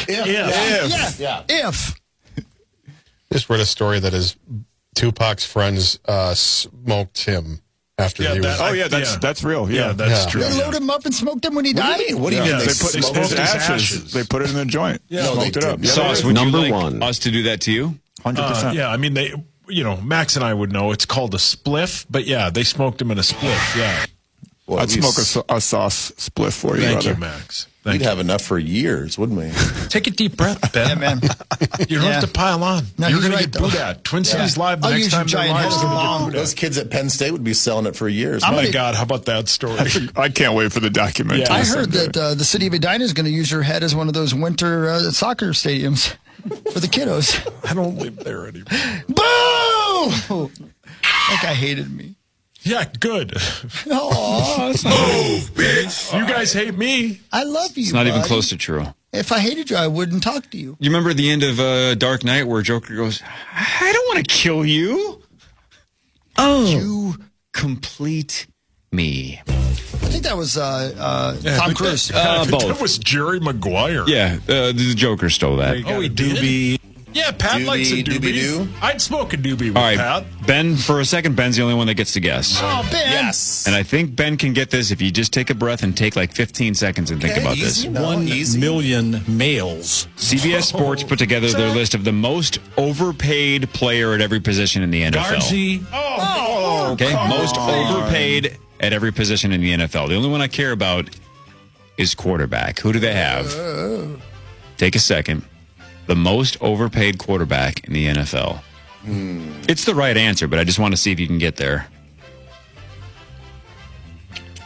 If. just read a story that his Tupac's friends smoked him after he was. That's real. Yeah, that's true. They loaded him up and smoked him when he died. What do you mean? They put smoked his his ashes. ashes. They put it in the joint. Yeah. No, Smoked they it up. didn't. Sauce, would Number you like one. us to do that to you? 100%. Yeah, I mean, Max and I would know it's called a spliff, but yeah, they smoked him in a spliff. Yeah. Well, I'd smoke a sauce spliff for you, Thank brother. you, Max. We'd have enough for years, wouldn't we? Take a deep breath, Ben. Yeah, man. You don't have to pile on. No, You're he's going right, to get though. booed at. Twin Cities Live the I'll next use time your their giant lives head going as a to bomb. get booed Those at. kids at Penn State would be selling it for years. Oh, my gonna- God, how about that story? I can't wait for the documentary. Yeah. I heard that the city of Edina is going to use your head as one of those winter soccer stadiums for the kiddos. I don't live there anymore. Boo! That guy hated me. Yeah, good. Oh, bitch. You guys hate me. I love you. It's not even bud. close to true. If I hated you, I wouldn't talk to you. You remember at the end of Dark Knight where Joker goes, I don't want to kill you. Oh. You complete me. I think that was Tom Cruise. Both. That was Jerry Maguire. Yeah, the Joker stole that. Oh, he did? Yeah, Pat likes a doobie. Doobie-doo. I'd smoke a doobie with All right, Pat. Ben, for a second, Ben's the only one that gets to guess. Oh, Ben. Yes. And I think Ben can get this if you just take a breath and take like 15 seconds and think about this. 1 million males. CBS Sports put together their list of the most overpaid player at every position in the NFL. Gargi. Okay, most overpaid at every position in the NFL. The only one I care about is quarterback. Who do they have? Take a second. The most overpaid quarterback in the NFL. It's the right answer, but I just want to see if you can get there.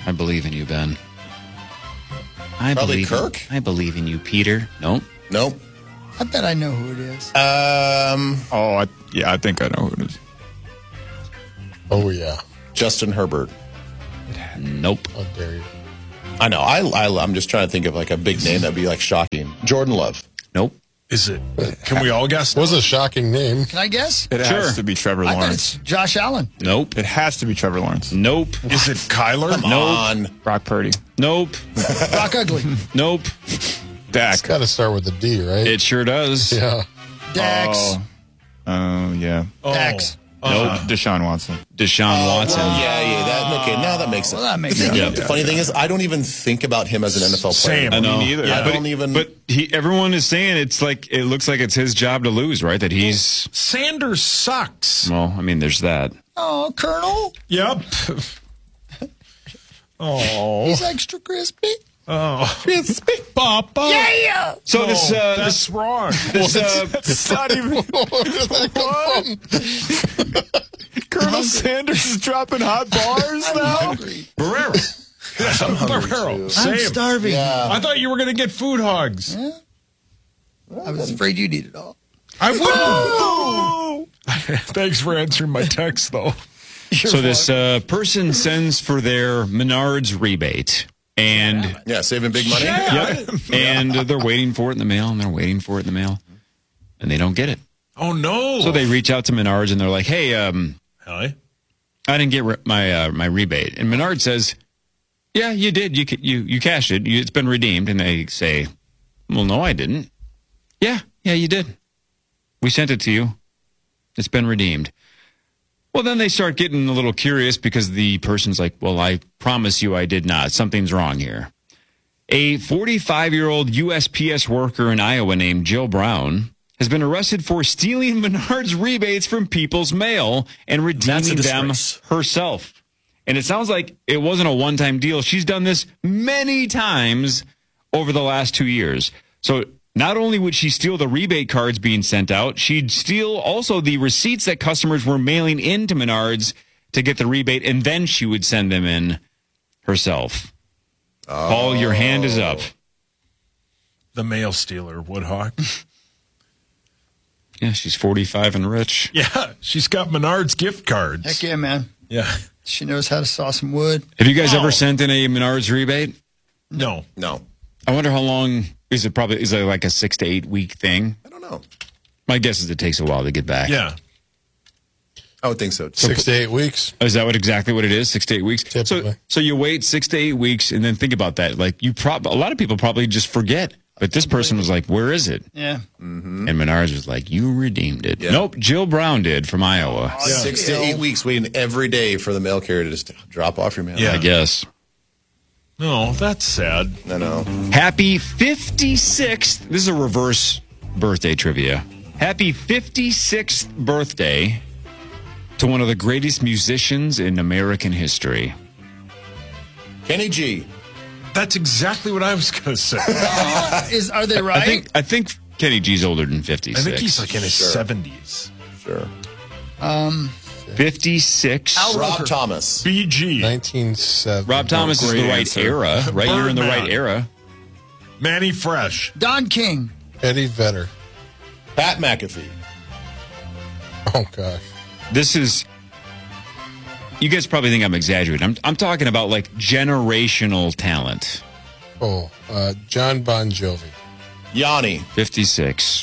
I believe in you, Ben. I Probably believe Kirk? I believe in you, Peter. Nope. Nope. I bet I know who it is. I think I know who it is. Oh, yeah. Justin Herbert. Nope. How dare you? I know. I'm just trying to think of like a big name that'd be like shocking. Jordan Love. Nope. Is it? Can we all guess? Was a shocking name. Can I guess? It has to be Trevor I Lawrence. thought it's Josh Allen. Nope. It has to be Trevor Lawrence. Nope. Is it Kyler? Come on. Brock Purdy. Nope. Brock Ugly. Nope. Dak. It's got to start with a D, right? It sure does. Yeah. Dax. Oh, yeah. Dax. Nope. Deshaun Watson. Deshaun Watson. Now that makes sense. Well, that makes sense. The funny thing is, I don't even think about him as an NFL player. Same. I know. Me neither. I don't even. But everyone is saying it looks like it's his job to lose, right? That he's. Sanders sucks. Well, I mean, there's that. Oh, Colonel. Yep. Oh. He's extra crispy. Oh. Crispy. Papa. Yeah. So that's wrong. It's not even. Colonel Sanders is dropping hot bars now. Barrero. Same. I'm starving. Yeah. I thought you were going to get food hogs. Yeah. I was afraid you'd eat it all. I wouldn't. Thanks for answering my text, though. So this person sends for their Menards rebate. And saving big money. Yep. And they're waiting for it in the mail, and they're waiting for it in the mail, and they don't get it. Oh no! So they reach out to Menards, and they're like, "Hey, Hi. I didn't get my rebate." And Menard says, "Yeah, you did. You cashed it. It's been redeemed." And they say, "Well, no, I didn't." Yeah, you did. We sent it to you. It's been redeemed. Well, then they start getting a little curious because the person's like, well, I promise you I did not. Something's wrong here. A 45-year-old USPS worker in Iowa named Jill Brown has been arrested for stealing Menards rebates from people's mail and redeeming them herself. And it sounds like it wasn't a one-time deal. She's done this many times over the last 2 years. So not only would she steal the rebate cards being sent out, she'd steal also the receipts that customers were mailing into Menards to get the rebate, and then she would send them in herself. Oh. Paul, your hand is up. The mail stealer, Woodhawk. Yeah, she's 45 and rich. Yeah, she's got Menards gift cards. Heck yeah, man. Yeah. She knows how to saw some wood. Have you guys ever sent in a Menards rebate? No. I wonder how long is it like a 6 to 8 week thing? I don't know. My guess is it takes a while to get back. Yeah. I would think so. 6 to 8 weeks. Is that exactly what it is? 6 to 8 weeks? Typically. So you wait 6 to 8 weeks and then think about that. Like a lot of people probably just forget. But this person was like, where is it? Yeah. Mm-hmm. And Menards was like, you redeemed it. Yeah. Nope, Jill Brown did from Iowa. 6 to 8 weeks waiting every day for the mail carrier to just drop off your mail. I guess. No, that's sad. I know. Happy 56th. This is a reverse birthday trivia. Happy 56th birthday to one of the greatest musicians in American history. Kenny G. That's exactly what I was going to say. Are they right? I think Kenny G's older than 56. I think he's like in his 70s. Sure. 56. Rob Thomas. BG. 1970. Rob Thomas is the right era, right? You're in the right era. Manny Fresh. Don King. Eddie Vedder. Pat McAfee. Oh, gosh. This is... You guys probably think I'm exaggerating. I'm talking about like generational talent. Oh, John Bon Jovi. Yanni. 56.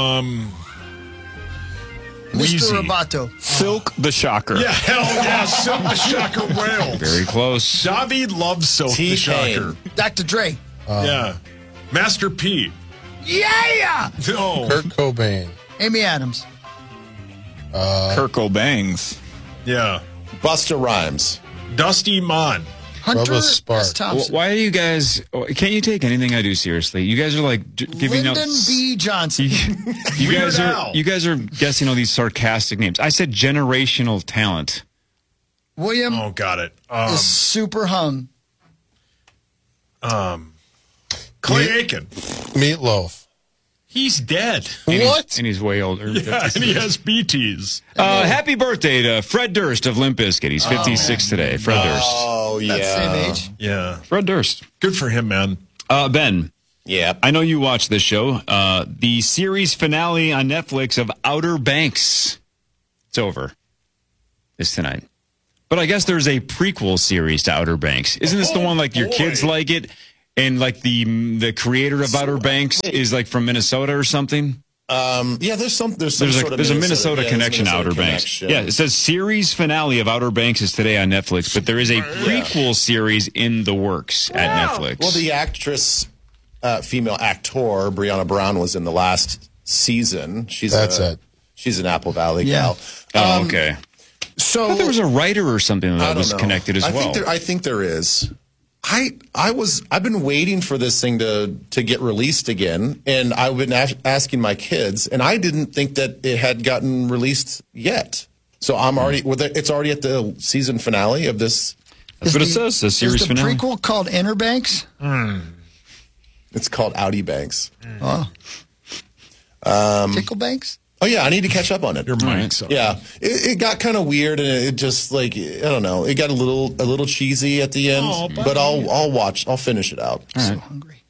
Mr. Roboto. Silk the Shocker. Yeah, hell yeah. Silk the Shocker Wales. Very close. David loves Silk the Shocker. Dr. Dre. Yeah. Master P. Yeah! Oh. Kurt Cobain. Amy Adams. Kurt Cobains. Yeah. Busta Rhymes. Dusty Mon. Hunter Bubba Spark. S. Thompson. Why are you guys... Can't you take anything I do seriously? You guys are like giving out... Lyndon B. Johnson. You guys are guessing all these sarcastic names. I said generational talent. William Oh, got it. is super hung. Clay Aiken. Meatloaf. He's dead. What? And he's way older. Yeah, and he has BTs. Happy birthday to Fred Durst of Limp Bizkit. He's 56 today. Fred Durst. Oh, Oh, yeah. That same age. Yeah. Fred Durst. Good for him, man. Ben. Yeah. I know you watch this show. The series finale on Netflix of Outer Banks. It's over. It's tonight. But I guess there's a prequel series to Outer Banks. Isn't this the one like your kids like it? And like the creator of Outer Banks is like from Minnesota or something? Yeah, there's some sort of a Minnesota connection to Outer Banks. Yeah, it says series finale of Outer Banks is today on Netflix, but there is a prequel series in the works at Netflix. Well, the actress, female actor, Brianna Brown, was in the last season. She's an Apple Valley gal. Oh, okay. So I thought there was a writer or something that was connected as well. I think there is. I've been waiting for this thing to get released again, and I've been asking my kids, and I didn't think that it had gotten released yet. So I'm already. It's already at the season finale of this. That's what it says. The series finale. Is the prequel called Inner Banks? It's called Outie Banks. Oh. Tickle Banks? Oh yeah, I need to catch up on it. Your mic's up. Yeah, it got kind of weird, and it just like I don't know, it got a little cheesy at the end. But I'll finish it out. I'm so hungry.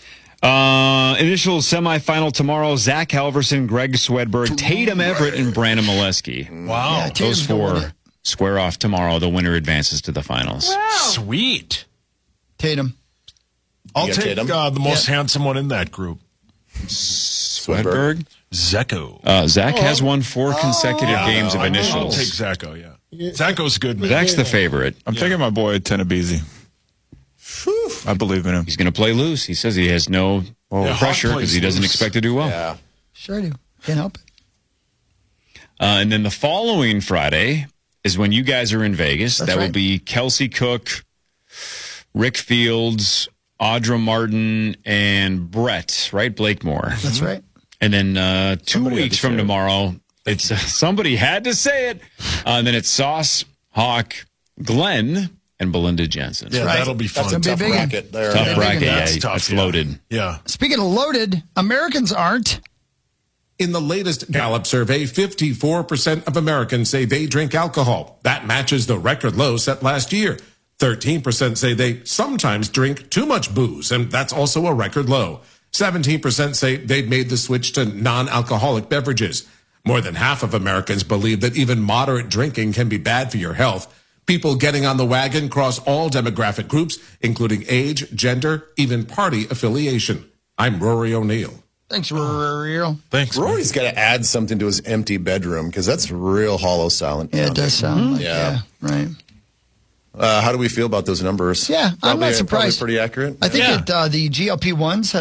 Initial semifinal tomorrow: Zach Halverson, Greg Swedberg, Tatum Everett, and Brandon Molesky. Wow, Yeah, those Tatum's four square off tomorrow. The winner advances to the finals. Sweet. Tatum. I'll You got take Tatum? the most handsome one in that group. Swedberg. Zecco. Zach has won 4 consecutive games of I'll initials. take Zacco, yeah. Zacco's good, man. Zach's the favorite. I'm taking my boy Tenebisi. I believe in him. He's going to play loose. He says he has no pressure because he doesn't expect to do well. Yeah. Sure I do. Can't help it. And then the following Friday is when you guys are in Vegas. That's That will right. be Kelsey Cook, Rick Fields, Audra Martin, and Brett, right? Blakemore. That's right. And then 2 Somebody had weeks to from say it. tomorrow, it's somebody had to say it. And then it's Sauce, Hawk, Glenn, and Belinda Jensen. Yeah, that'll be fun. That's gonna be a big one. Bracket there. Tough bracket, yeah. That's tough, It's yeah. loaded. Yeah. Speaking of loaded, Americans aren't. In the latest Gallup survey, 54% of Americans say they drink alcohol. That matches the record low set last year. 13% say they sometimes drink too much booze, and that's also a record low. 17% say they've made the switch to non-alcoholic beverages. More than half of Americans believe that even moderate drinking can be bad for your health. People getting on the wagon cross all demographic groups, including age, gender, even party affiliation. I'm Rory O'Neill. Thanks, Rory. Thanks. Rory's got to add something to his empty bedroom because that's real hollow silent. Yeah, it does sound like Yeah. right. How do we feel about those numbers? Yeah, I'm not Probably surprised. pretty accurate. I think that the GLP-1s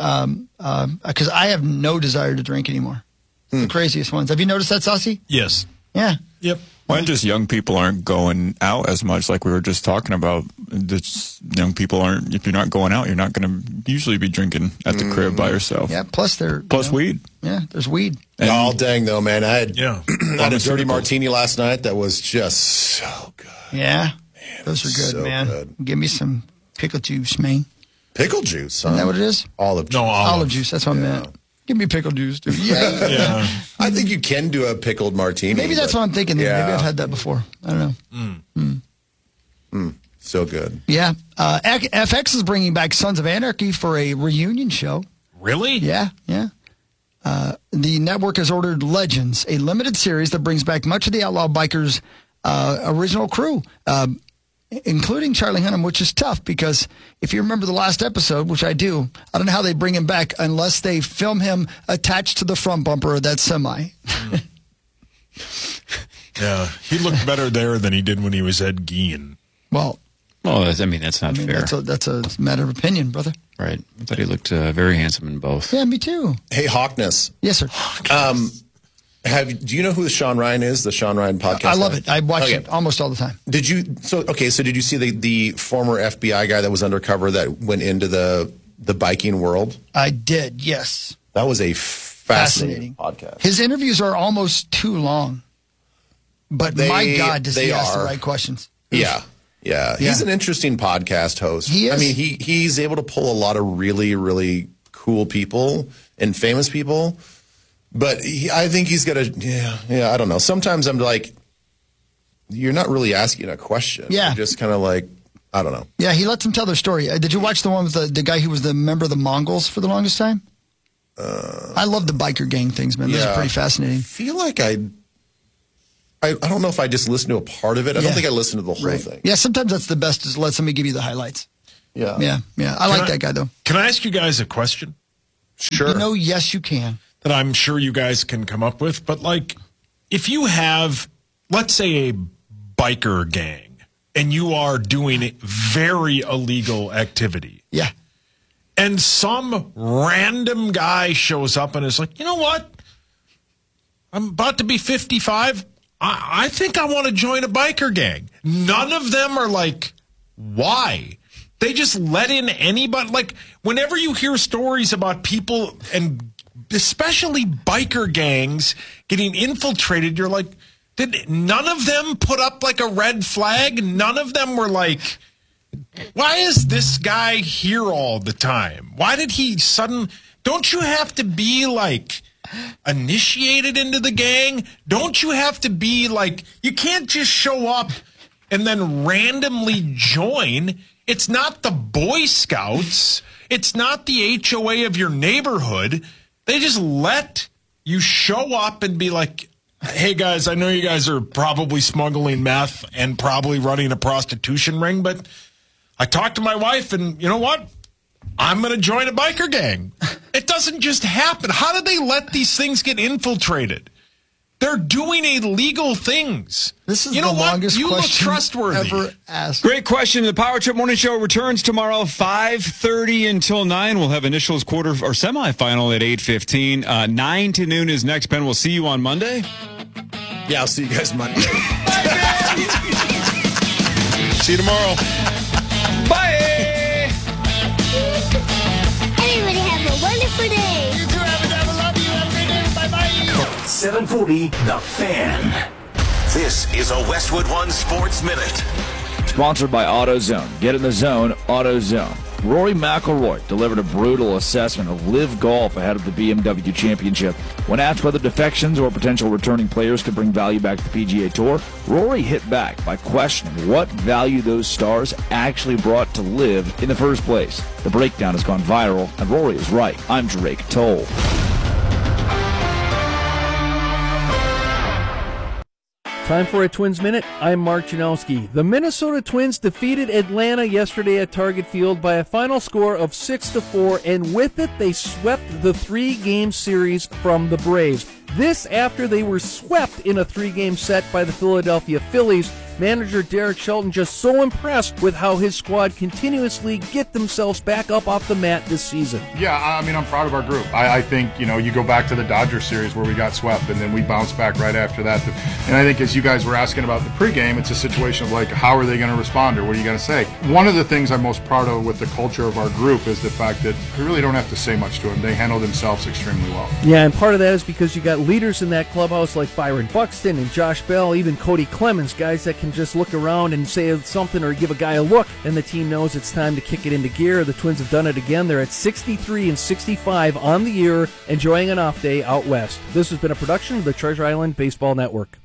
have, because I have no desire to drink anymore. The craziest ones. Have you noticed that, Saucy? Yes. Yeah. Yep. Why just young people aren't going out as much, like we were just talking about? Young people aren't. If you're not going out, you're not going to usually be drinking at the crib by yourself. Yeah. Plus, weed. Yeah, there's weed. Oh, dang, though, man. I had, Yeah. I had a dirty martini last night that was just so good. Yeah. Those are good, so man. good. Give me some pickle juice, man. Pickle juice, huh? Isn't that what it is? Olive juice. No, Olive juice. That's what I meant. Give me pickle juice, dude. Yeah. Yeah. I think you can do a pickled martini. Maybe that's but- what I'm thinking. Yeah. Maybe I've had that before. I don't know. So good. Yeah. FX is bringing back Sons of Anarchy for a reunion show. Really? Yeah, yeah. The network has ordered Legends, a limited series that brings back much of the Outlaw Bikers' original crew, including Charlie Hunnam, which is tough because if you remember the last episode, which I do, I don't know how they bring him back unless they film him attached to the front bumper of that semi. Yeah. He looked better there than he did when he was Ed Gein. Well, that's not fair. That's a matter of opinion, brother. Right. I thought he looked very handsome in both. Yeah, me too. Hey, Hawkness. Yes, sir. Do you know who Sean Ryan is? The Sean Ryan podcast. I love it. I watch it almost all the time. Did you? So did you see the former FBI guy that was undercover that went into the biking world? I did. Yes. That was a fascinating podcast. His interviews are almost too long, but my God, does he ask the right questions? Yeah. He's an interesting podcast host. He is. I mean, he's able to pull a lot of really, really cool people and famous people. But I think he's got I don't know. Sometimes I'm like, you're not really asking a question. Yeah. You're just kind of like I don't know. Yeah, he lets them tell their story. Did you watch the one with the guy who was the member of the Mongols for the longest time? I love the biker gang things, man. Those are pretty fascinating. I feel like I don't know if I just listened to a part of it. I don't think I listened to the whole thing. Yeah, sometimes that's the best, is let somebody give you the highlights. Yeah. Yeah. I like that guy, though. Can I ask you guys a question? Sure. Yes, you can. That I'm sure you guys can come up with. But, like, if you have, let's say, a biker gang, and you are doing a very illegal activity. Yeah. And some random guy shows up and is like, you know what? I'm about to be 55. I think I want to join a biker gang. None of them are like, why? They just let in anybody. Like, whenever you hear stories about people, and especially biker gangs getting infiltrated, you're like, did none of them put up like a red flag? None of them were like, why is this guy here all the time? Why did he don't you have to be like initiated into the gang? Don't you have to be like, you can't just show up and then randomly join. It's not the Boy Scouts. It's not the HOA of your neighborhood. They just let you show up and be like, hey guys, I know you guys are probably smuggling meth and probably running a prostitution ring, but I talked to my wife, and you know what? I'm going to join a biker gang. It doesn't just happen. How did they let these things get infiltrated? They're doing illegal things. This is the longest You look question trustworthy. ever asked. Great question. The Power Trip Morning Show returns tomorrow, 5:30 until 9. We'll have initials quarter or semifinal at 8:15. 9 to noon is next. Ben, we'll see you on Monday. Yeah, I'll see you guys Monday. See you tomorrow. Bye. Everybody have a wonderful day. You too, have a love you every day. Bye-bye. 740 The Fan. This is a Westwood One Sports Minute. Sponsored by AutoZone. Get in the zone, AutoZone. Rory McIlroy delivered a brutal assessment of LIV Golf ahead of the BMW Championship. When asked whether defections or potential returning players could bring value back to the PGA Tour, Rory hit back by questioning what value those stars actually brought to LIV in the first place. The breakdown has gone viral, and Rory is right. I'm Drake Toll. Time for a Twins Minute. I'm Mark Janowski. The Minnesota Twins defeated Atlanta yesterday at Target Field by a final score of 6-4, and with it, they swept the 3-game series from the Braves. This after they were swept in a 3-game set by the Philadelphia Phillies. Manager Derek Shelton just so impressed with how his squad continuously get themselves back up off the mat this season. Yeah, I mean, I'm proud of our group. I think, you go back to the Dodgers series where we got swept, and then we bounced back right after that. And I think as you guys were asking about the pregame, it's a situation of like, how are they going to respond, or what are you going to say? One of the things I'm most proud of with the culture of our group is the fact that we really don't have to say much to them. They handle themselves extremely well. Yeah, and part of that is because you got leaders in that clubhouse like Byron Buxton and Josh Bell, even Cody Clemens, guys that can just look around and say something or give a guy a look, and the team knows it's time to kick it into gear. The Twins have done it again. They're at 63-65 on the year, enjoying an off day out west. This has been a production of the Treasure Island Baseball Network.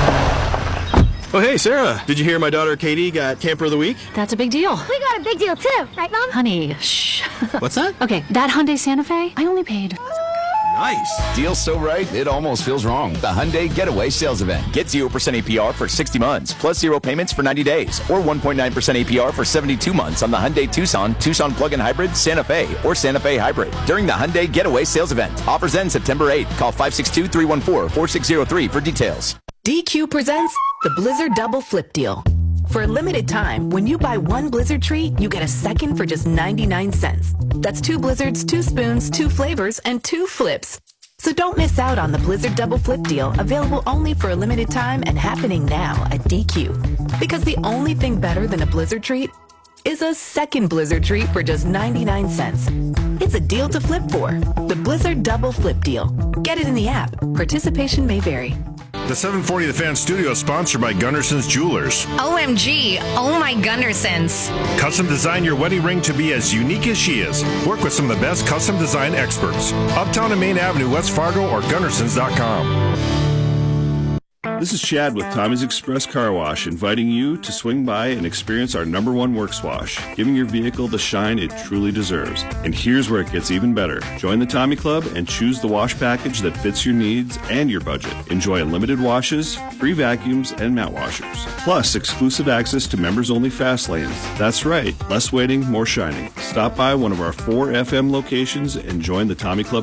Oh, hey, Sarah. Did you hear my daughter Katie got Camper of the Week? That's a big deal. We got a big deal too, right, Mom? Honey, shh. What's that? Okay, that Hyundai Santa Fe, I only paid. Nice. Deal so right, it almost feels wrong. The Hyundai Getaway Sales Event. Get 0% APR for 60 months, plus 0 payments for 90 days, or 1.9% APR for 72 months on the Hyundai Tucson, Tucson Plug-in Hybrid, Santa Fe, or Santa Fe Hybrid during the Hyundai Getaway Sales Event. Offers end September 8th. Call 562-314-4603 for details. DQ presents the Blizzard Double Flip Deal. For a limited time, when you buy one Blizzard treat, you get a second for just 99 cents. That's 2 Blizzards, 2 spoons, 2 flavors, and 2 flips. So don't miss out on the Blizzard Double Flip Deal, available only for a limited time and happening now at DQ. Because the only thing better than a Blizzard treat is a second Blizzard treat for just 99 cents. It's a deal to flip for. The Blizzard Double Flip Deal. Get it in the app. Participation may vary. The 740 The Fan studio is sponsored by Gunderson's Jewelers. OMG, oh my Gundersons. Custom design your wedding ring to be as unique as she is. Work with some of the best custom design experts. Uptown and Main Avenue, West Fargo, or Gundersons.com. This is Chad with Tommy's Express Car Wash, inviting you to swing by and experience our #1 works wash, giving your vehicle the shine it truly deserves. And here's where it gets even better. Join the Tommy Club and choose the wash package that fits your needs and your budget. Enjoy unlimited washes, free vacuums, and mat washers. Plus, exclusive access to members-only fast lanes. That's right, less waiting, more shining. Stop by one of our 4 FM locations and join the Tommy Club